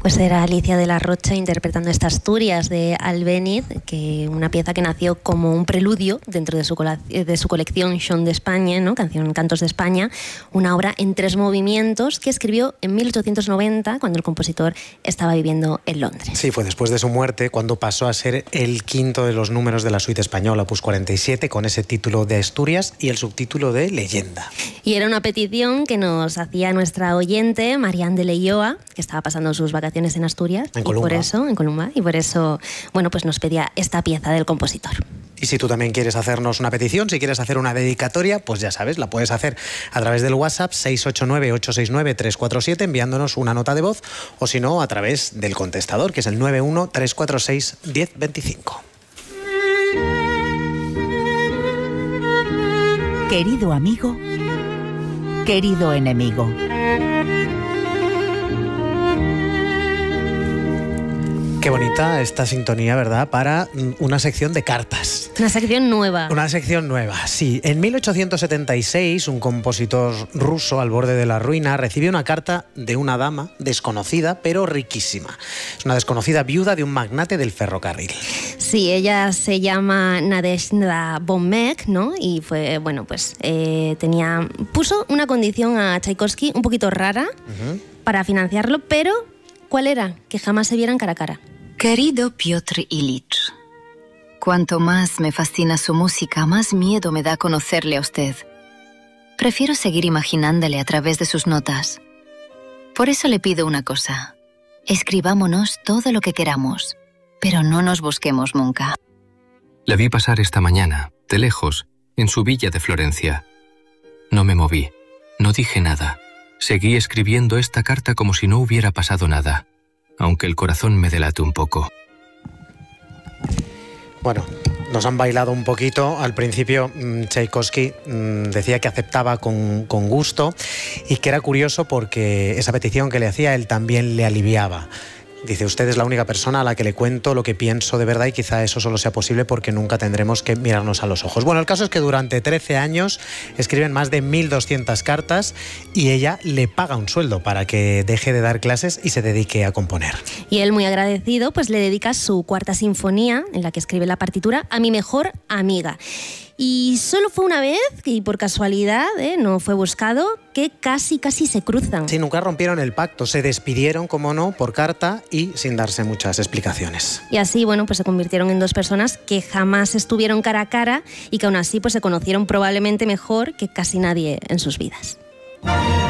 Pues era Alicia de la Rocha interpretando esta Asturias de Albéniz, una pieza que nació como un preludio dentro de su colección Chant d'Espagne, ¿no? Cantos de España, una obra en 3 movimientos que escribió en 1890 cuando el compositor estaba viviendo en Londres. Sí, fue después de su muerte cuando pasó a ser el 5º de los números de la suite española, opus 47, con ese título de Asturias y el subtítulo de Leyenda. Y era una petición que nos hacía nuestra oyente, Marianne de Leyoa, que estaba pasando sus vacaciones en Asturias, en Columba, y por eso, bueno, pues nos pedía esta pieza del compositor. Y si tú también quieres hacernos una petición, si quieres hacer una dedicatoria, pues ya sabes, la puedes hacer a través del WhatsApp 689-869-347 enviándonos una nota de voz, o si no, a través del contestador, que es el 91-346-1025. Querido amigo, querido enemigo. Qué bonita esta sintonía, ¿verdad? Para una sección de cartas. Una sección nueva. Una sección nueva, sí. En 1876, un compositor ruso al borde de la ruina recibió una carta de una dama desconocida, pero riquísima. Es una desconocida viuda de un magnate del ferrocarril. Sí, ella se llama Nadezhda Bonmek, ¿no? Y fue, bueno, pues puso una condición a Tchaikovsky un poquito rara para financiarlo, pero ¿cuál era? Que jamás se vieran cara a cara. Querido Piotr Ilich, cuanto más me fascina su música, más miedo me da conocerle a usted. Prefiero seguir imaginándole a través de sus notas. Por eso le pido una cosa. Escribámonos todo lo que queramos, pero no nos busquemos nunca. La vi pasar esta mañana, de lejos, en su villa de Florencia. No me moví, no dije nada. Seguí escribiendo esta carta como si no hubiera pasado nada, aunque el corazón me delate un poco. Bueno, nos han bailado un poquito. Al principio Tchaikovsky decía que aceptaba con gusto y que era curioso porque esa petición que le hacía él también le aliviaba. Dice, usted es la única persona a la que le cuento lo que pienso de verdad y quizá eso solo sea posible porque nunca tendremos que mirarnos a los ojos. Bueno, el caso es que durante 13 años escriben más de 1.200 cartas y ella le paga un sueldo para que deje de dar clases y se dedique a componer. Y él, muy agradecido, pues le dedica su 4ª sinfonía, en la que escribe la partitura, a mi mejor amiga. Y solo fue una vez, y por casualidad, no fue buscado, que casi se cruzan. Sí, nunca rompieron el pacto, se despidieron, como no, por carta y sin darse muchas explicaciones. Y así, bueno, pues se convirtieron en 2 personas que jamás estuvieron cara a cara y que aún así pues se conocieron probablemente mejor que casi nadie en sus vidas.